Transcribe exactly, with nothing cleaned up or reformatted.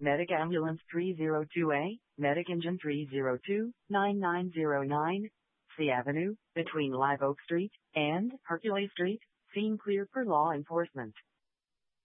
Medic Ambulance three oh two A, Medic Engine three oh two, nine nine oh nine, C Avenue, between Live Oak Street and Hercules Street, scene clear for law enforcement.